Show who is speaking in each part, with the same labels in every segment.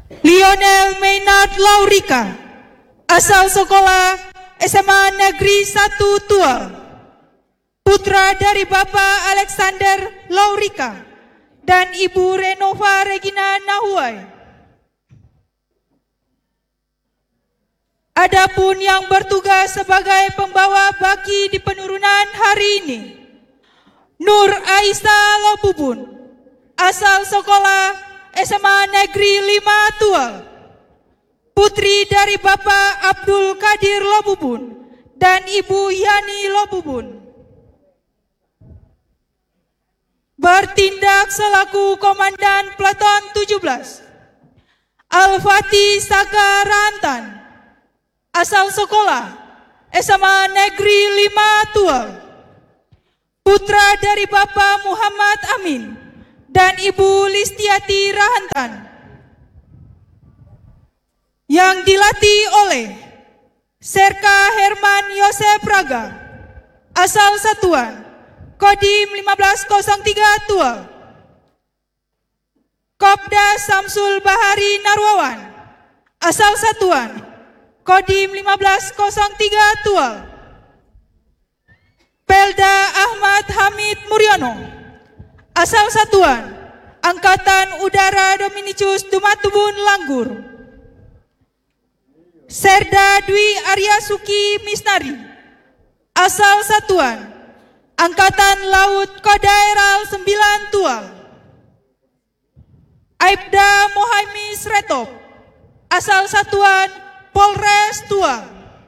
Speaker 1: Lionel Maynard Laurika, asal sekolah SMA Negeri 1 Tual, putra dari Bapak Alexander Laurika dan Ibu Renova Regina Nahuai. Adapun yang bertugas sebagai pembawa baki di penurunan hari ini, Nur Aisyah Lobubun, asal sekolah SMA Negeri 5 Tual, putri dari Bapak Abdul Qadir Lobubun dan Ibu Yani Lobubun. Bertindak selaku Komandan Peleton 17, Al-Fatih Saka Rantan, asal sekolah SMA Negeri 5 Tual, putra dari Bapak Muhammad Amin dan Ibu Listiati Rahantan, yang dilatih oleh Serka Herman Yosef Raga, asal satuan Kodim 1503 Tual, Kopda Samsul Bahari Narwawan, asal satuan Kodim 1503 Tual, Pelda Ahmad Hamid Muryono, asal satuan Angkatan Udara Dominicius Dumatubun Langgur, Serda Dwi Aryasuki Misnari, asal satuan Angkatan Laut Kodaeral 9 Tual, Aibda Mohaimis Retop, asal satuan Polres Tual,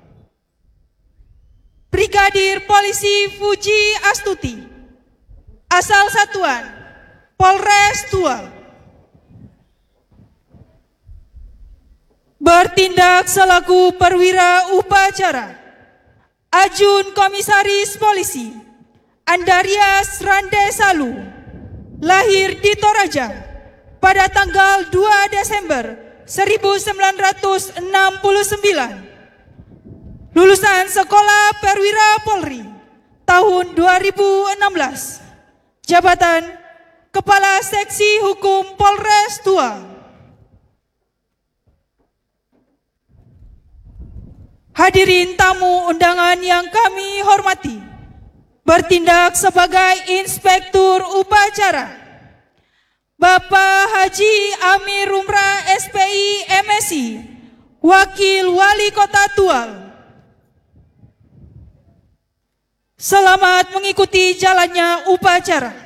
Speaker 1: Brigadir Polisi Fuji Astuti, asal satuan Polres Tual. Bertindak selaku perwira upacara, Ajun Komisaris Polisi Andarias Randesalu, lahir di Toraja pada tanggal 2 Desember 1969, lulusan Sekolah Perwira Polri tahun 2016, jabatan Kepala Seksi Hukum Polres Tual. Hadirin tamu undangan yang kami hormati, bertindak sebagai Inspektur Upacara, Bapak Haji Amir Umrah SPI MSI, Wakil Wali Kota Tual. Selamat mengikuti jalannya upacara.